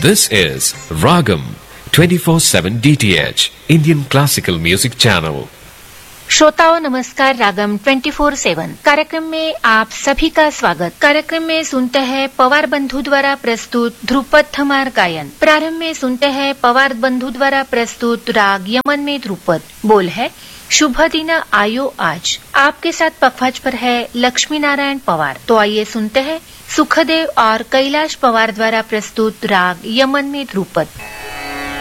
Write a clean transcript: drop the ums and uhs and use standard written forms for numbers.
This is Ragam 24/7 DTH Indian Classical Music Channel. श्रोताओं नमस्कार। रागम 24/7 कार्यक्रम में आप सभी का स्वागत। कार्यक्रम में सुनते हैं पवार बंधु द्वारा प्रस्तुत ध्रुपद थमार गायन। प्रारंभ में सुनते हैं पवार बंधु द्वारा प्रस्तुत राग यमन में ध्रुपद। बोल है शुभ दिन आयो आज। आपके साथ पखवाज पर है लक्ष्मी नारायण पवार। तो आइए सुनते हैं सुखदेव और कैलाश पवार द्वारा प्रस्तुत राग यमन में ध्रुपद।